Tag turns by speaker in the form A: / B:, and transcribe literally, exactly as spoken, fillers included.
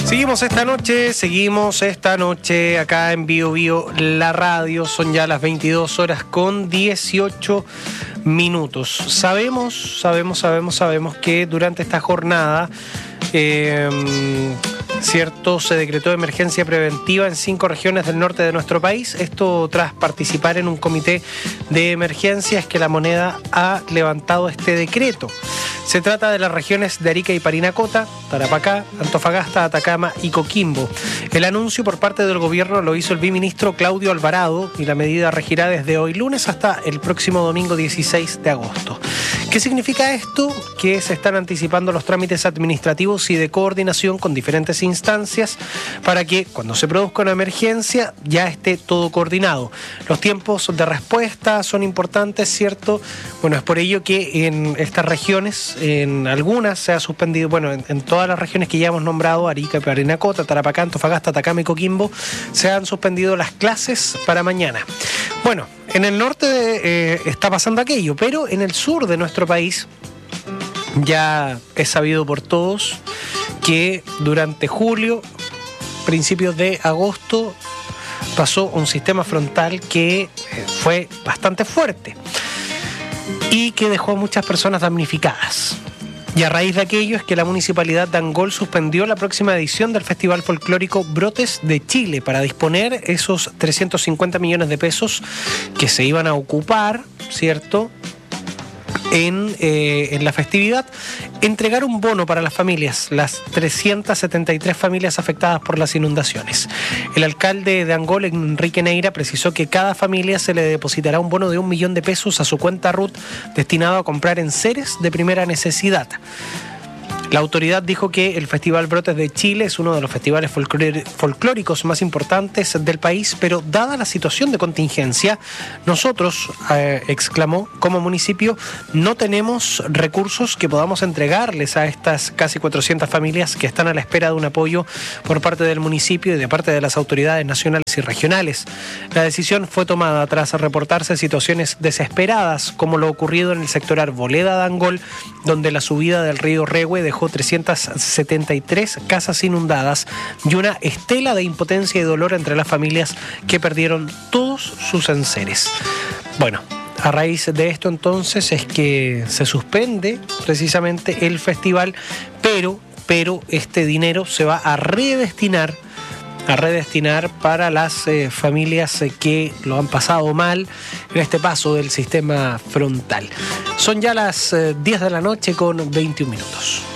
A: Seguimos esta noche, seguimos esta noche acá en Bio Bio La Radio. Son ya las veintidós horas con dieciocho minutos. Sabemos, sabemos, sabemos, sabemos que durante esta jornada, eh, cierto, se decretó emergencia preventiva en cinco regiones del norte de nuestro país. Esto tras participar en un comité de emergencias que La Moneda ha levantado este decreto. Se trata de las regiones de Arica y Parinacota, Tarapacá, Antofagasta, Atacama y Coquimbo. El anuncio por parte del gobierno lo hizo el viceministro Claudio Alvarado y la medida regirá desde hoy lunes hasta el próximo domingo dieciséis de agosto. ¿Qué significa esto? Que se están anticipando los trámites administrativos y de coordinación con diferentes instancias para que cuando se produzca una emergencia ya esté todo coordinado. Los tiempos de respuesta son importantes, ¿cierto? Bueno, es por ello que en estas regiones, en algunas se ha suspendido, bueno, en, en todas las regiones que ya hemos nombrado, Arica, Parinacota, Tarapacá, Antofagasta, Atacama y Coquimbo, se han suspendido las clases para mañana. Bueno, en el norte eh, está pasando aquello, pero en el sur de nuestro país ya es sabido por todos que durante julio, principios de agosto, pasó un sistema frontal que fue bastante fuerte y que dejó a muchas personas damnificadas. Y a raíz de aquello es que la Municipalidad de Angol suspendió la próxima edición del Festival Folclórico Brotes de Chile para disponer esos trescientos cincuenta millones de pesos que se iban a ocupar, ¿cierto?, En, eh, en la festividad, entregar un bono para las familias, las trescientas setenta y tres familias afectadas por las inundaciones. El alcalde de Angol, Enrique Neira, precisó que cada familia se le depositará un bono de un millón de pesos a su cuenta R U T destinado a comprar enseres de primera necesidad. La autoridad dijo que el Festival Brotes de Chile es uno de los festivales folclóricos más importantes del país, pero dada la situación de contingencia, nosotros, eh, exclamó, como municipio, no tenemos recursos que podamos entregarles a estas casi cuatrocientas familias que están a la espera de un apoyo por parte del municipio y de parte de las autoridades nacionales y regionales. La decisión fue tomada tras reportarse situaciones desesperadas, como lo ocurrido en el sector Arboleda de Angol, donde la subida del río Rehue dejó trescientas setenta y tres casas inundadas y una estela de impotencia y dolor entre las familias que perdieron todos sus enseres. Bueno, a raíz de esto entonces es que se suspende precisamente el festival, pero, pero este dinero se va a redestinar a redestinar para las eh, familias eh, que lo han pasado mal en este paso del sistema frontal. Son ya las eh, diez de la noche con veintiún minutos.